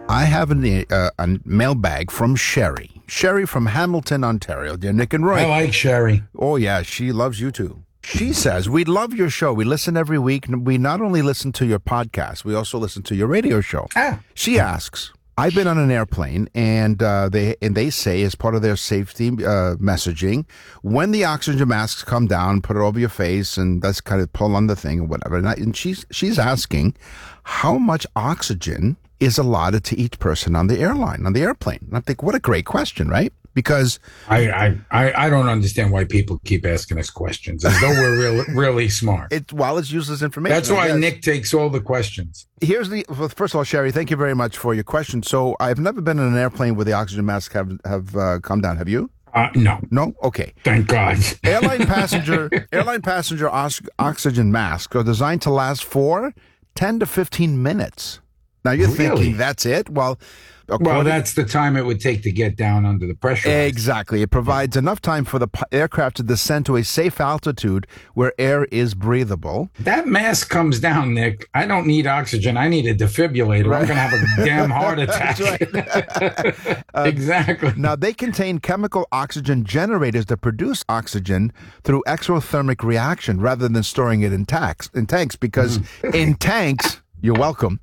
I have a mailbag from Sherry. Sherry from Hamilton, Ontario. Dear Nick and Roy. I like Sherry. Oh, yeah, she loves you too. She says, we love your show. We listen every week. We not only listen to your podcast, we also listen to your radio show. She asks, I've been on an airplane, and they say, as part of their safety messaging, when the oxygen masks come down, put it over your face, and that's kind of pull on the thing or whatever. And she's asking, how much oxygen is allotted to each person on the airplane? And I think, what a great question, right? Because I don't understand why people keep asking us questions as though we're really smart. It's useless information. That's why Nick takes all the questions. First of all, Sherry, thank you very much for your question. So I've never been in an airplane where the oxygen masks have come down. Have you? No. No? Okay. Thank God. Airline passenger oxygen masks are designed to last for 10 to 15 minutes. Now you're thinking that's it? Well, that's the time it would take to get down under the pressure. Exactly. It provides enough time for the aircraft to descend to a safe altitude where air is breathable. That mask comes down, Nick. I don't need oxygen. I need a defibrillator. Right. I'm going to have a damn heart attack. Right. Exactly. Now, they contain chemical oxygen generators that produce oxygen through exothermic reaction rather than storing it in tanks because in tanks... You're welcome.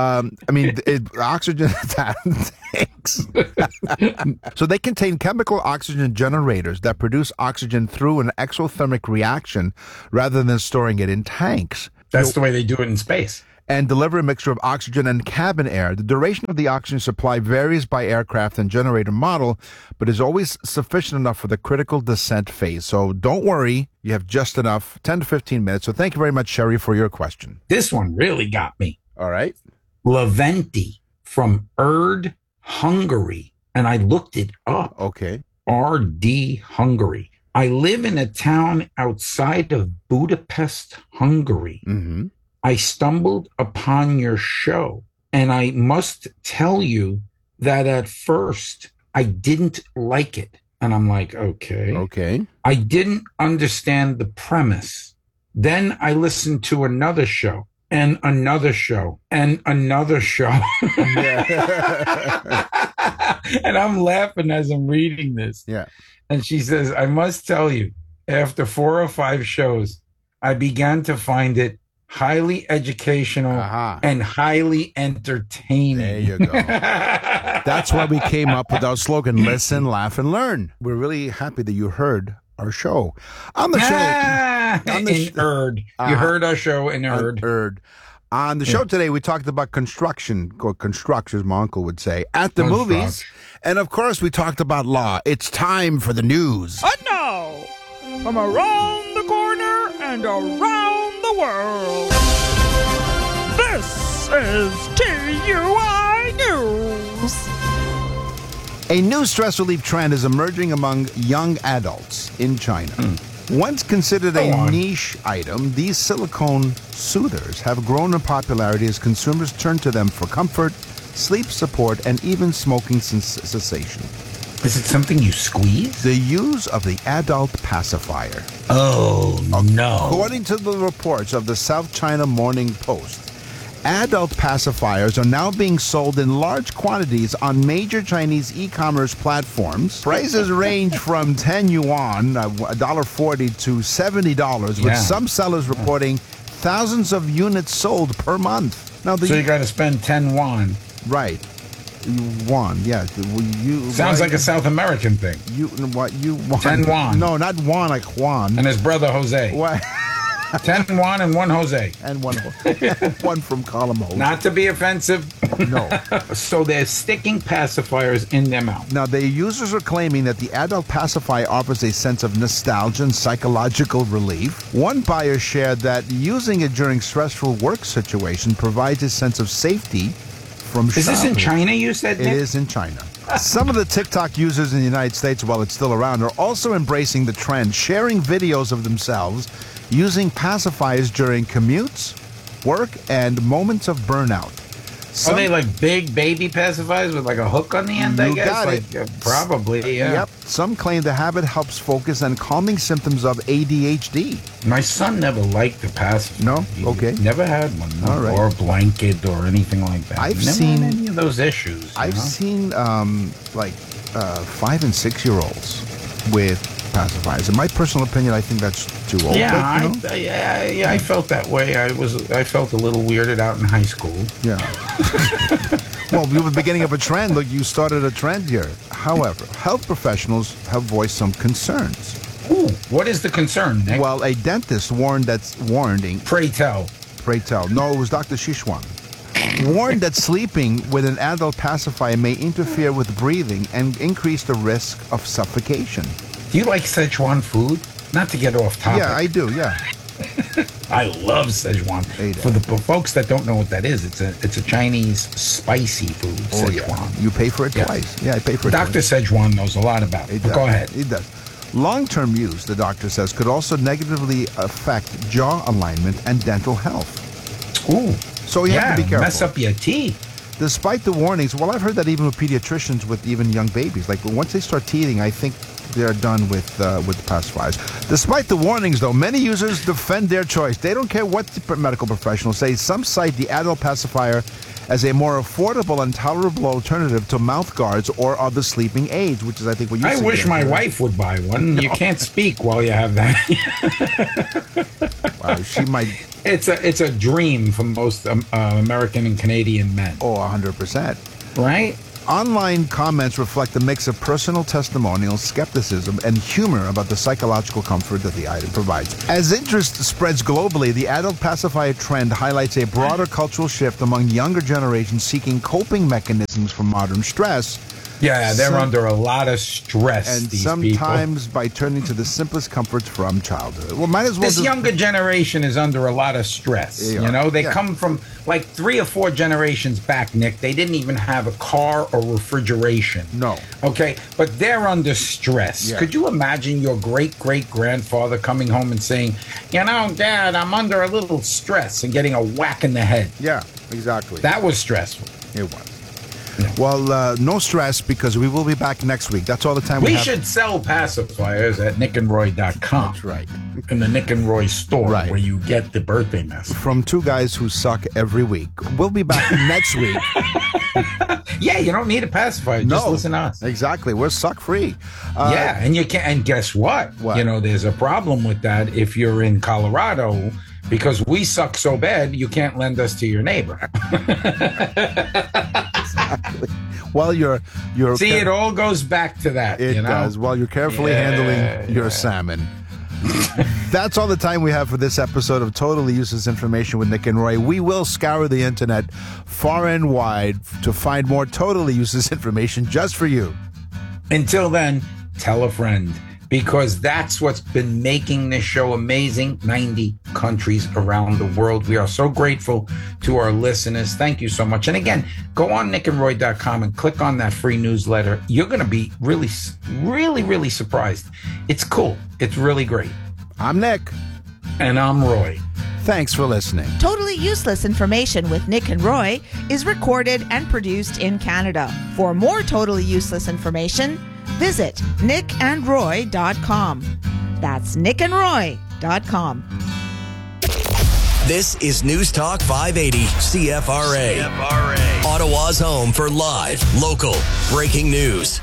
Oxygen tanks. So they contain chemical oxygen generators that produce oxygen through an exothermic reaction rather than storing it in tanks. That's the way they do it in space. And deliver a mixture of oxygen and cabin air. The duration of the oxygen supply varies by aircraft and generator model, but is always sufficient enough for the critical descent phase. So don't worry, you have just enough, 10 to 15 minutes. So thank you very much, Sherry, for your question. This one really got me. All right. Leventi from Erd, Hungary. And I looked it up. Okay. RD, Hungary. I live in a town outside of Budapest, Hungary. Mm-hmm. I stumbled upon your show, and I must tell you that at first I didn't like it. And I'm like, okay. I didn't understand the premise. Then I listened to another show and another show and another show. And I'm laughing as I'm reading this. Yeah. And she says, I must tell you, after 4 or 5 shows, I began to find it highly educational and highly entertaining. There you go. That's why we came up with our slogan, listen, laugh, and learn. We're really happy that you heard our show. On the show. In Erd. You heard our show in Erd. On the show today, we talked about construction, as my uncle would say, at the movies. And, of course, we talked about law. It's time for the news. And now, from around the corner and around the world, this is TUI News. A new stress relief trend is emerging among young adults in China. Once considered a niche item, these silicone soothers have grown in popularity as consumers turn to them for comfort, sleep support, and even smoking cessation. Is it something you squeeze? The use of the adult pacifier. Oh, no. According to the reports of the South China Morning Post, adult pacifiers are now being sold in large quantities on major Chinese e-commerce platforms. Prices range from 10 yuan, $1.40, to $70, with some sellers reporting thousands of units sold per month. Now, so you got to spend 10 yuan. Right. Yuan, yeah. Sounds like a South American thing. 10 yuan. No, not Juan like Juan. And his brother Jose. What? 10 yuan and 1 Jose. And one from Colombo. Not to be offensive. No. So they're sticking pacifiers in their mouth. Now, the users are claiming that the adult pacifier offers a sense of nostalgia and psychological relief. One buyer shared that using it during stressful work situation provides a sense of safety from Is this in China, you said, Nick? It is in China. Some of the TikTok users in the United States, while it's still around, are also embracing the trend, sharing videos of themselves using pacifiers during commutes, work, and moments of burnout. Are they like big baby pacifiers with like a hook on the end, I guess? Got it. Probably, yeah. Yep. Some claim the habit helps focus and calming symptoms of ADHD. My son never liked the pacifier. No? Okay. He never had one. No, all right. Or a blanket or anything like that. I've never seen had any of those issues. I've seen 5 and 6 year olds with pacifiers. In my personal opinion, I think that's too old. Yeah, but, I felt that way. I felt a little weirded out in high school. Yeah. Well, you were the beginning of a trend. Look, you started a trend here. However, health professionals have voiced some concerns. Ooh, what is the concern, Nick? Well, a dentist warned. Pray tell. No, it was Dr. Shishwan. Warned that sleeping with an adult pacifier may interfere with breathing and increase the risk of suffocation. Do you like Szechuan food? Not to get off topic. Yeah, I do, yeah. I love Szechuan. For the folks that don't know what that is, it's a Chinese spicy food, Szechuan. Yeah. You pay for it twice. Yeah, I pay for it Dr. twice. Szechuan knows a lot about it. Go ahead. He does. Long-term use, the doctor says, could also negatively affect jaw alignment and dental health. Ooh. So you have to be careful. Mess up your teeth. Despite the warnings, well, I've heard that even with pediatricians, with even young babies, like once they start teething, I think they're done with pacifiers. Despite the warnings, though, many users defend their choice. They don't care what the medical professionals say. Some cite the adult pacifier as a more affordable and tolerable alternative to mouth guards or other sleeping aids, which is, I think, what you said. I wish my wife would buy one. No. You can't speak while you have that. Wow, she might... It's a dream for most American and Canadian men. Oh, 100%. Right? Online comments reflect a mix of personal testimonials, skepticism, and humor about the psychological comfort that the item provides. As interest spreads globally, the adult pacifier trend highlights a broader cultural shift among younger generations seeking coping mechanisms for modern stress. Yeah, they're under a lot of stress, and these sometimes people. By turning to the simplest comforts from childhood. Well, might as well. This younger generation is under a lot of stress. They come from like 3 or 4 generations back, Nick. They didn't even have a car or refrigeration. No. Okay, but they're under stress. Yeah. Could you imagine your great-great-grandfather coming home and saying, Dad, I'm under a little stress, and getting a whack in the head? Yeah, exactly. That was stressful. It was. Well, no stress, because we will be back next week. That's all the time we have. We should sell pacifiers at nickandroy.com. That's right. In the Nick and Roy store, where you get the birthday message. From 2 guys who suck every week. We'll be back next week. Yeah, you don't need a pacifier. Just listen to us. Exactly. We're suck-free. And you can. And guess what? There's a problem with that if you're in Colorado, because we suck so bad, you can't lend us to your neighbor. Exactly. Well, you're see, it all goes back to that. It does. While you're carefully handling your salmon. That's all the time we have for this episode of Totally Useless Information with Nick and Roy. We will scour the internet far and wide to find more totally useless information just for you. Until then, tell a friend, because that's what's been making this show amazing. 90 countries around the world. We are so grateful to our listeners. Thank you so much. And again, go on nickandroy.com and click on that free newsletter. You're going to be really, really, really surprised. It's cool. It's really great. I'm Nick. And I'm Roy. Thanks for listening. Totally Useless Information with Nick and Roy is recorded and produced in Canada. For more totally useless information, visit nickandroy.com. That's nickandroy.com. This is News Talk 580 CFRA. Ottawa's home for live, local, breaking news.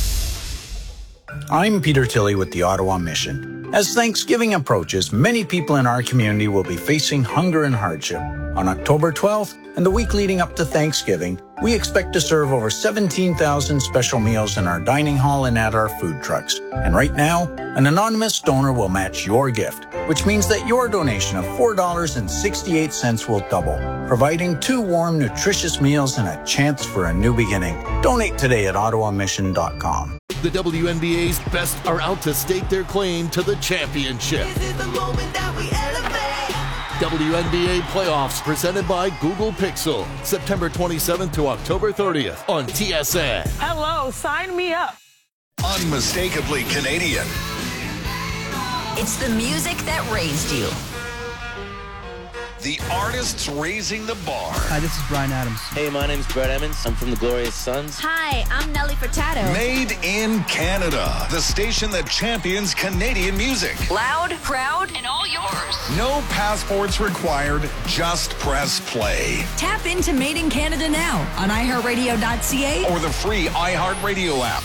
I'm Peter Tilley with the Ottawa Mission. As Thanksgiving approaches, many people in our community will be facing hunger and hardship. On October 12th and the week leading up to Thanksgiving, we expect to serve over 17,000 special meals in our dining hall and at our food trucks. And right now, an anonymous donor will match your gift, which means that your donation of $4.68 will double, providing 2 warm, nutritious meals and a chance for a new beginning. Donate today at ottawamission.com. The WNBA's best are out to stake their claim to the championship. This is the moment that we elevate. WNBA playoffs presented by Google Pixel. September 27th to October 30th on TSN. Hello, sign me up. Unmistakably Canadian. It's the music that raised you. the artists raising the bar. Hi, this is Bryan Adams. Hey, my name's Brett Emmons. I'm from the Glorious Sons. Hi, I'm Nelly Furtado. Made in Canada, the station that champions Canadian music. Loud, proud, and all yours. No passports required, just press play. Tap into Made in Canada now on iHeartRadio.ca or the free iHeartRadio app.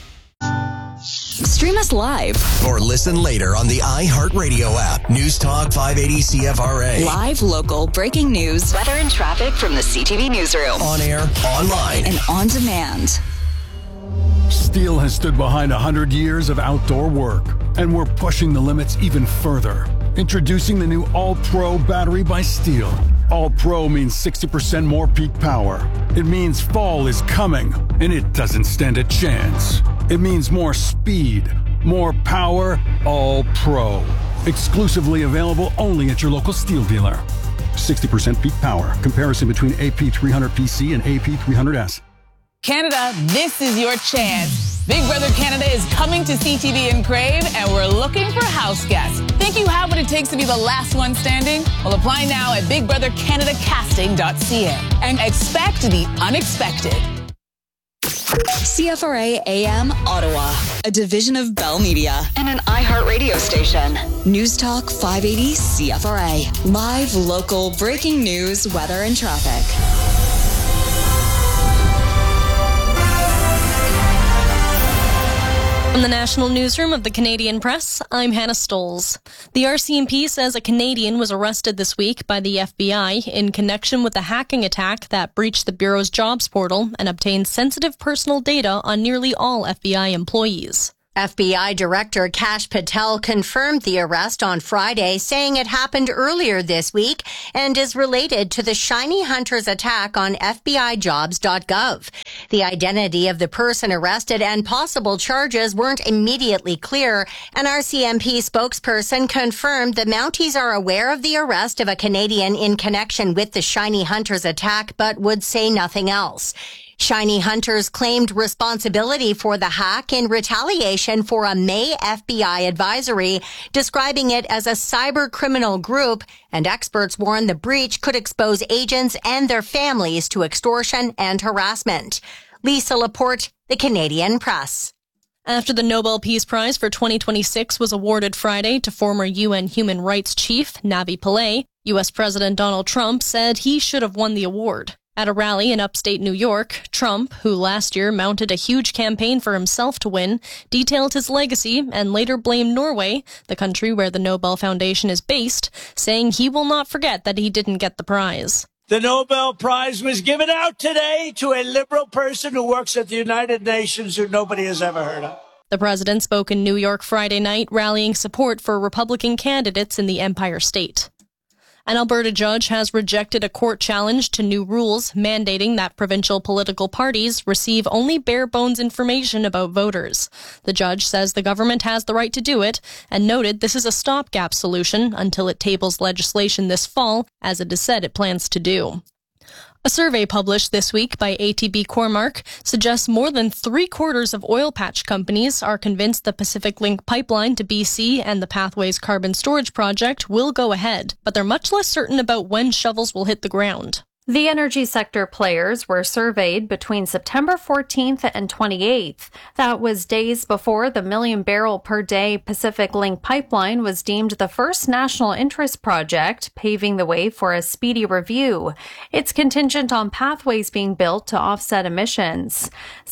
Stream us live or listen later on the iHeartRadio app. News Talk 580 CFRA. Live, local, breaking news, weather and traffic from the CTV newsroom. On air, online, and on demand. Steel has stood behind 100 years of outdoor work, and we're pushing the limits even further. Introducing the new All-Pro battery by Steel. All-Pro means 60% more peak power. It means fall is coming, and it doesn't stand a chance. It means more speed, more power, All-Pro. Exclusively available only at your local Steel dealer. 60% peak power. Comparison between AP300PC and AP300S. Canada, this is your chance. Big Brother Canada is coming to CTV and Crave, and we're looking for house guests. Think you have what it takes to be the last one standing? Well, apply now at BigBrotherCanadaCasting.ca and expect the unexpected. CFRA AM Ottawa, a division of Bell Media and an iHeartRadio station. News Talk 580 CFRA. Live, local, breaking news, weather, and traffic. From the National Newsroom of the Canadian Press, I'm Hannah Stolz. The RCMP says a Canadian was arrested this week by the FBI in connection with a hacking attack that breached the Bureau's jobs portal and obtained sensitive personal data on nearly all FBI employees. FBI Director Kash Patel confirmed the arrest on Friday, saying it happened earlier this week and is related to the Shiny Hunters attack on FBIJobs.gov. The identity of the person arrested and possible charges weren't immediately clear. An RCMP spokesperson confirmed the Mounties are aware of the arrest of a Canadian in connection with the Shiny Hunters attack, but would say nothing else. Shiny Hunters claimed responsibility for the hack in retaliation for a May FBI advisory, describing it as a cyber criminal group, and experts warn the breach could expose agents and their families to extortion and harassment. Lisa Laporte, The Canadian Press. After the Nobel Peace Prize for 2026 was awarded Friday to former UN human rights chief Navi Pillay, U.S. President Donald Trump said he should have won the award. At a rally in upstate New York, Trump, who last year mounted a huge campaign for himself to win, detailed his legacy and later blamed Norway, the country where the Nobel Foundation is based, saying he will not forget that he didn't get the prize. The Nobel Prize was given out today to a liberal person who works at the United Nations who nobody has ever heard of. The president spoke in New York Friday night, rallying support for Republican candidates in the Empire State. An Alberta judge has rejected a court challenge to new rules mandating that provincial political parties receive only bare-bones information about voters. The judge says the government has the right to do it and noted this is a stopgap solution until it tables legislation this fall, as it is said it plans to do. A survey published this week by ATB Cormark suggests more than 3/4 of oil patch companies are convinced the Pacific Link pipeline to BC and the Pathways carbon storage project will go ahead, but they're much less certain about when shovels will hit the ground. The energy sector players were surveyed between September 14th and 28th. That was days before the million-barrel-per-day Pacific Link pipeline was deemed the first national interest project, paving the way for a speedy review. It's contingent on pathways being built to offset emissions.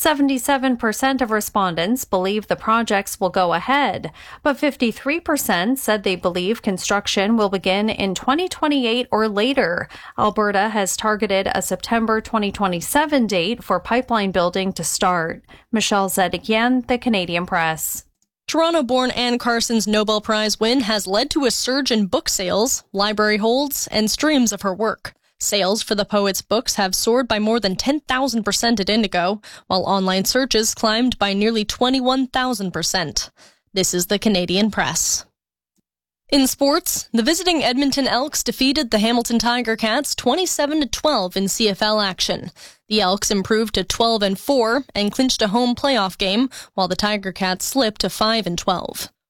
77% of respondents believe the projects will go ahead, but 53% said they believe construction will begin in 2028 or later. Alberta has targeted a September 2027 date for pipeline building to start. Michelle Zedekian, The Canadian Press. Toronto-born Anne Carson's Nobel Prize win has led to a surge in book sales, library holds, and streams of her work. Sales for the poet's books have soared by more than 10,000% at Indigo, while online searches climbed by nearly 21,000%. This is The Canadian Press. In sports, the visiting Edmonton Elks defeated the Hamilton Tiger Cats 27-12 in CFL action. The Elks improved to 12-4 and clinched a home playoff game, while the Tiger Cats slipped to 5-12.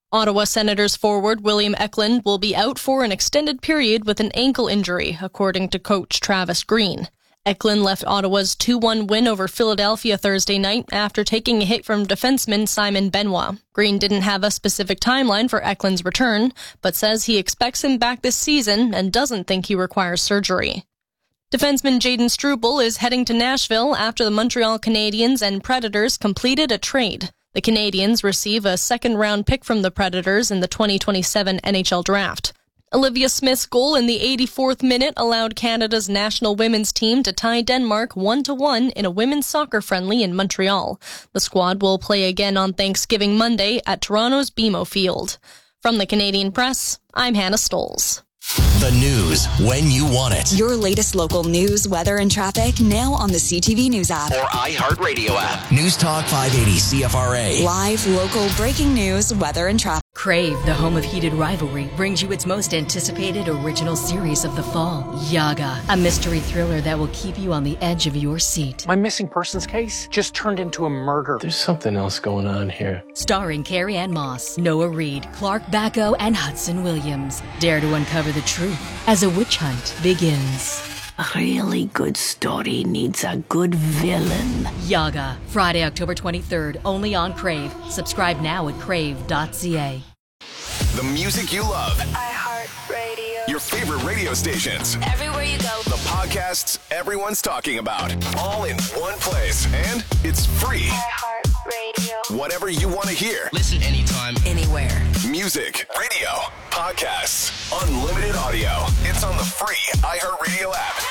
Ottawa Senators forward William Eklund will be out for an extended period with an ankle injury, according to coach Travis Green. Eklund left Ottawa's 2-1 win over Philadelphia Thursday night after taking a hit from defenseman Simon Benoit. Green didn't have a specific timeline for Eklund's return, but says he expects him back this season and doesn't think he requires surgery. Defenseman Jayden Struble is heading to Nashville after the Montreal Canadiens and Predators completed a trade. The Canadiens receive a second-round pick from the Predators in the 2027 NHL Draft. Olivia Smith's goal in the 84th minute allowed Canada's national women's team to tie Denmark 1-1 in a women's soccer friendly in Montreal. The squad will play again on Thanksgiving Monday at Toronto's BMO Field. From the Canadian Press, I'm Hannah Stolz. The news when you want it. Your latest local news, weather, and traffic now on the CTV News app. Or iHeartRadio app. News Talk 580 CFRA. Live, local, breaking news, weather, and traffic. Crave, the home of heated rivalry, brings you its most anticipated original series of the fall, Yaga, a mystery thriller that will keep you on the edge of your seat. My missing persons case just turned into a murder. There's something else going on here. Starring Carrie Ann Moss, Noah Reid, Clark Bacco, and Hudson Williams. Dare to uncover the truth as a witch hunt begins. A really good story needs a good villain. Yaga, Friday, October 23rd, only on Crave. Subscribe now at crave.ca. The music you love. iHeartRadio. Your favorite radio stations. Everywhere you go. The podcasts everyone's talking about. All in one place. And it's free. iHeartRadio. Whatever you want to hear. Listen anytime, anywhere. Music, radio, podcasts, unlimited audio. It's on the free iHeartRadio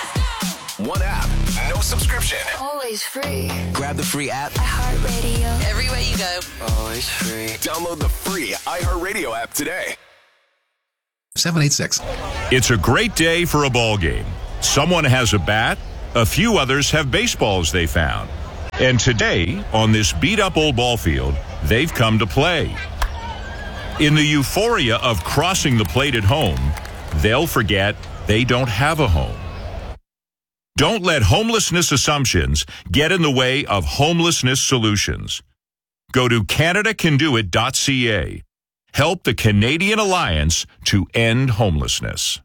app. One app, no subscription. Always free. Grab the free app. iHeartRadio. Everywhere you go. Always free. Download the free iHeartRadio app today. 786. It's a great day for a ball game. Someone has a bat. A few others have baseballs they found. And today, on this beat-up old ball field, they've come to play. In the euphoria of crossing the plate at home, they'll forget they don't have a home. Don't let homelessness assumptions get in the way of homelessness solutions. Go to CanadaCanDoIt.ca. Help the Canadian Alliance to End Homelessness.